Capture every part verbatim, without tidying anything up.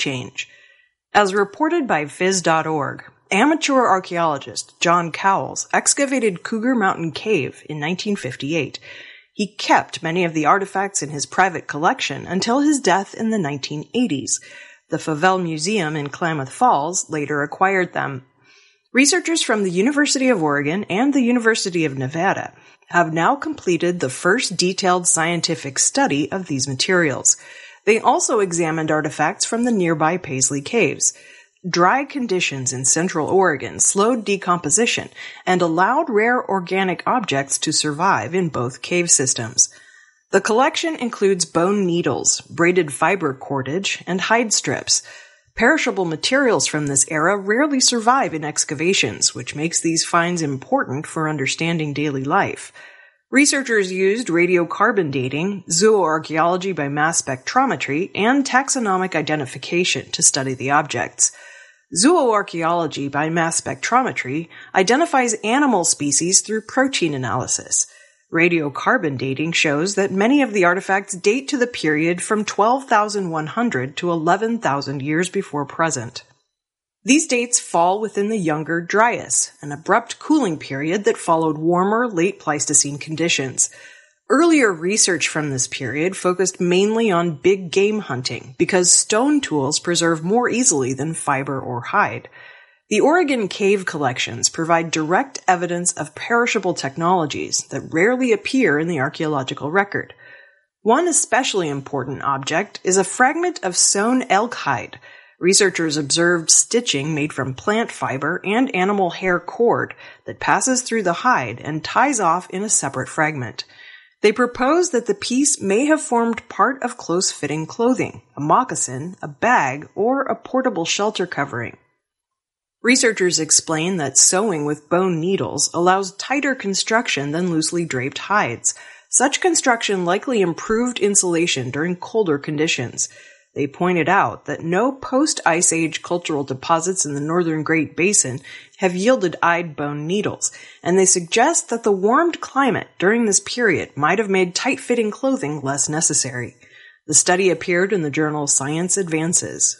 change. As reported by Phys dot org, amateur archaeologist John Cowles excavated Cougar Mountain Cave in nineteen fifty-eight. He kept many of the artifacts in his private collection until his death in the nineteen eighties. The Favell Museum in Klamath Falls later acquired them. Researchers from the University of Oregon and the University of Nevada have now completed the first detailed scientific study of these materials. They also examined artifacts from the nearby Paisley Caves. Dry conditions in Central Oregon slowed decomposition and allowed rare organic objects to survive in both cave systems. The collection includes bone needles, braided fiber cordage, and hide strips. Perishable materials from this era rarely survive in excavations, which makes these finds important for understanding daily life. Researchers used radiocarbon dating, zooarchaeology by mass spectrometry, and taxonomic identification to study the objects. Zooarchaeology by mass spectrometry identifies animal species through protein analysis. Radiocarbon dating shows that many of the artifacts date to the period from twelve thousand one hundred to eleven thousand years before present. These dates fall within the Younger Dryas, an abrupt cooling period that followed warmer late Pleistocene conditions. Earlier research from this period focused mainly on big game hunting because stone tools preserve more easily than fiber or hide. The Oregon cave collections provide direct evidence of perishable technologies that rarely appear in the archaeological record. One especially important object is a fragment of sewn elk hide. Researchers observed stitching made from plant fiber and animal hair cord that passes through the hide and ties off in a separate fragment. They propose that the piece may have formed part of close-fitting clothing, a moccasin, a bag, or a portable shelter covering. Researchers explain that sewing with bone needles allows tighter construction than loosely draped hides. Such construction likely improved insulation during colder conditions. They pointed out that no post-Ice Age cultural deposits in the northern Great Basin have yielded eyed bone needles, and they suggest that the warmed climate during this period might have made tight-fitting clothing less necessary. The study appeared in the journal Science Advances.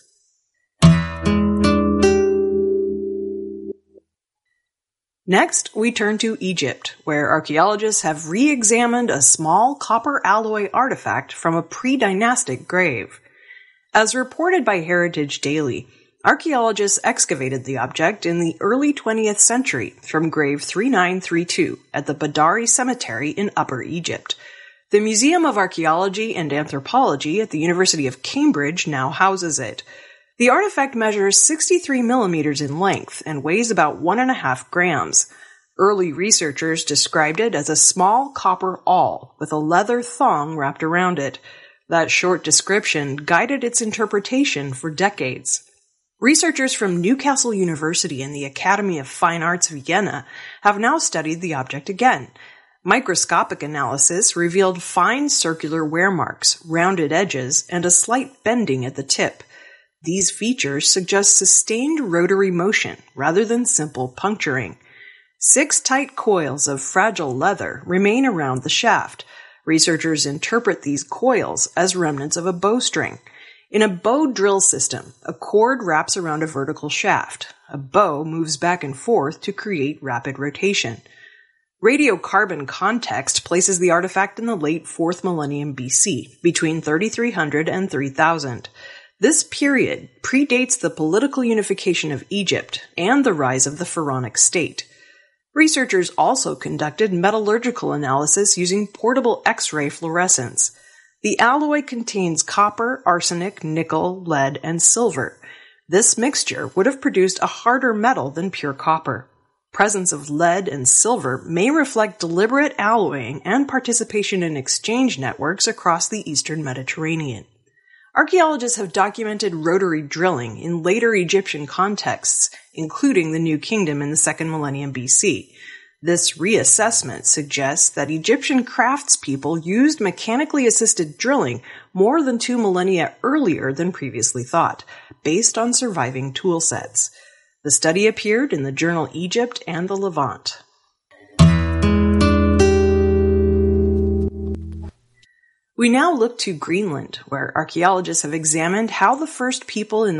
Next, we turn to Egypt, where archaeologists have re-examined a small copper alloy artifact from a pre-dynastic grave. As reported by Heritage Daily, archaeologists excavated the object in the early twentieth century from grave three nine three two at the Badari Cemetery in Upper Egypt. The Museum of Archaeology and Anthropology at the University of Cambridge now houses it. The artifact measures sixty-three millimeters in length and weighs about one and a half grams. Early researchers described it as a small copper awl with a leather thong wrapped around it. That short description guided its interpretation for decades. Researchers from Newcastle University and the Academy of Fine Arts Vienna have now studied the object again. Microscopic analysis revealed fine circular wear marks, rounded edges, and a slight bending at the tip. These features suggest sustained rotary motion rather than simple puncturing. Six tight coils of fragile leather remain around the shaft. Researchers interpret these coils as remnants of a bowstring. In a bow drill system, a cord wraps around a vertical shaft. A bow moves back and forth to create rapid rotation. Radiocarbon context places the artifact in the late fourth millennium B C, between thirty-three hundred and three thousand. This period predates the political unification of Egypt and the rise of the pharaonic state. Researchers also conducted metallurgical analysis using portable X-ray fluorescence. The alloy contains copper, arsenic, nickel, lead, and silver. This mixture would have produced a harder metal than pure copper. Presence of lead and silver may reflect deliberate alloying and participation in exchange networks across the eastern Mediterranean. Archaeologists have documented rotary drilling in later Egyptian contexts, including the New Kingdom in the second millennium B C. This reassessment suggests that Egyptian craftspeople used mechanically assisted drilling more than two millennia earlier than previously thought, based on surviving tool sets. The study appeared in the journal Egypt and the Levant. We now look to Greenland, where archaeologists have examined how the first people in